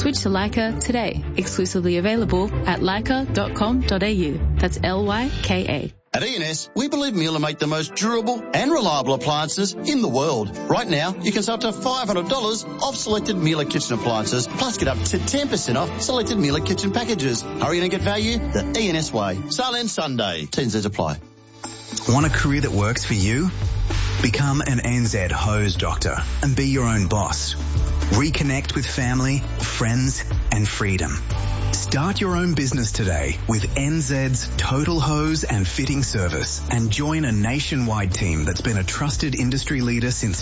Switch to Leica today. Exclusively available at leica.com.au. That's Lyka. At E&S, we believe Miele make the most durable and reliable appliances in the world. Right now, you can save up to $500 off selected Miele kitchen appliances, plus get up to 10% off selected Miele kitchen packages. Hurry in and get value the E&S way. Sale ends Sunday. T&Cs apply. Want a career that works for you? Become an NZ hose doctor and be your own boss. Reconnect with family, friends and freedom. Start your own business today with NZ's Total Hose and Fitting Service and join a nationwide team that's been a trusted industry leader since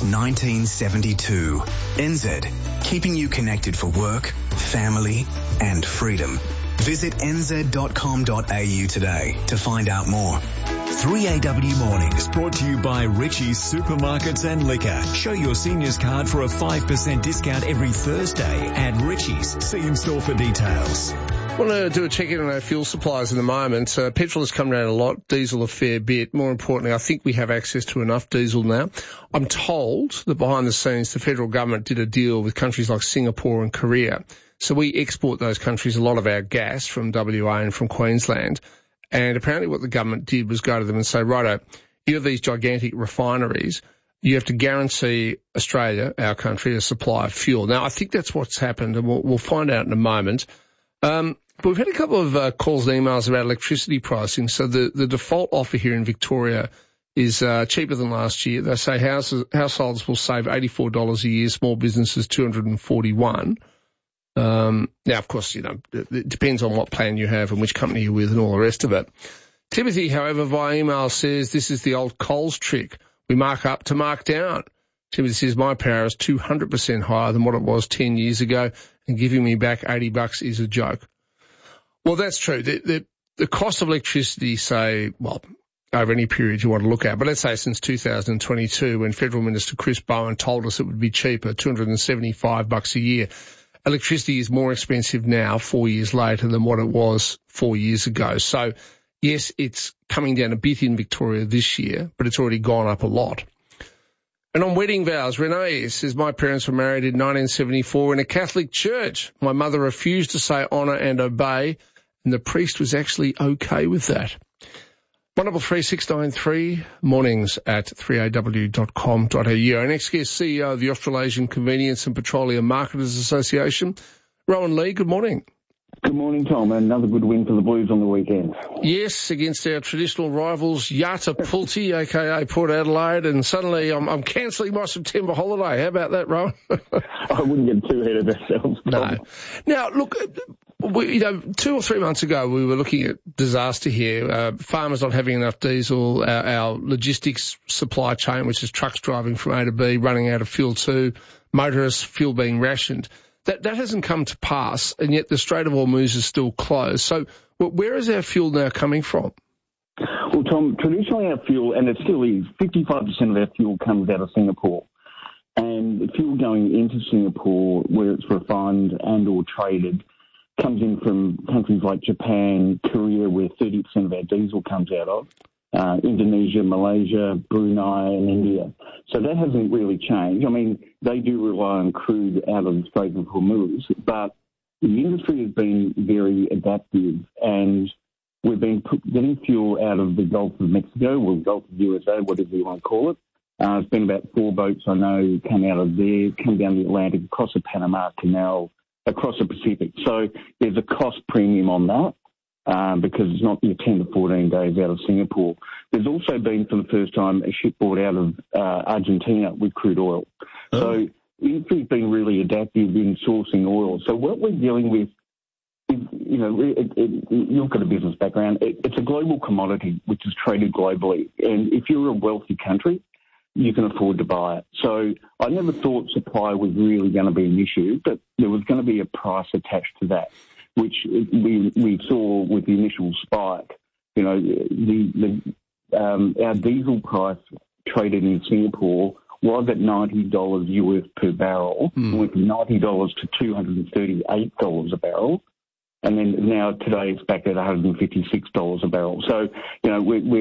1972. NZ, keeping you connected for work, family and freedom. Visit nz.com.au today to find out more. 3AW Mornings, brought to you by Richie's Supermarkets and Liquor. Show your seniors card for a 5% discount every Thursday at Richie's. See in store for details. I want to do a check-in on our fuel supplies in the moment. Petrol has come down a lot, diesel a fair bit. More importantly, I think we have access to enough diesel now. I'm told that behind the scenes, the federal government did a deal with countries like Singapore and Korea. So we export those countries a lot of our gas from WA and from Queensland. And apparently what the government did was go to them and say, righto, you have these gigantic refineries. You have to guarantee Australia, our country, a supply of fuel. Now, I think that's what's happened, and we'll find out in a moment. But we've had a couple of calls and emails about electricity pricing. So the default offer here in Victoria is cheaper than last year. They say households will save $84 a year, small businesses $241. Now, of course, it depends on what plan you have and which company you're with and all the rest of it. Timothy, however, via email says this is the old Coles trick. We mark up to mark down. Timothy says my power is 200% higher than what it was 10 years ago, and giving me back $80 is a joke. Well, that's true. The cost of electricity, say, well, over any period you want to look at, but let's say since 2022, when Federal Minister Chris Bowen told us it would be cheaper, $275 a year. Electricity is more expensive now, 4 years later, than what it was 4 years ago. So, yes, it's coming down a bit in Victoria this year, but it's already gone up a lot. And on wedding vows, Renee says, my parents were married in 1974 in a Catholic church. My mother refused to say honour and obey, and the priest was actually okay with that. 133 mornings at 3aw.com.au. Our next guest, CEO of the Australasian Convenience and Petroleum Marketers Association, Rowan Lee. Good morning. Good morning, Tom. Another good win for the Blues on the weekend. Yes, against our traditional rivals, Yata Pulti, a.k.a. Port Adelaide, and suddenly I'm cancelling my September holiday. How about that, Rowan? I wouldn't get too ahead of ourselves, Tom. No. Now, look, 2 or 3 months ago, we were looking at disaster here. Farmers not having enough diesel, our logistics supply chain, which is trucks driving from A to B, running out of fuel too, motorists, fuel being rationed. That hasn't come to pass, and yet the Strait of Hormuz is still closed. So where is our fuel now coming from? Well, Tom, traditionally our fuel, and it still is, 55% of our fuel comes out of Singapore. And the fuel going into Singapore, where it's refined and or traded, comes in from countries like Japan, Korea, where 30% of our diesel comes out of, Indonesia, Malaysia, Brunei, and India. So that hasn't really changed. I mean, they do rely on crude out of the Strait of Hormuz, but the industry has been very adaptive, and we've been getting fuel out of the Gulf of Mexico, or Gulf of USA, whatever you want to call it. It's been about 4 boats, I know, come out of there, come down the Atlantic, across the Panama Canal, across the Pacific. So there's a cost premium on that because it's not your 10 to 14 days out of Singapore. There's also been, for the first time, a ship brought out of Argentina with crude oil. Oh. So the industry's been really adaptive in sourcing oil. So what we're dealing with is, you've got a business background. It's a global commodity which is traded globally. And if you're a wealthy country, you can afford to buy it. So I never thought supply was really going to be an issue, but there was going to be a price attached to that, which we saw with the initial spike. Our diesel price traded in Singapore was at $90 US per barrel, went from $90 to $238 a barrel. And then now today it's back at $156 a barrel. So, we're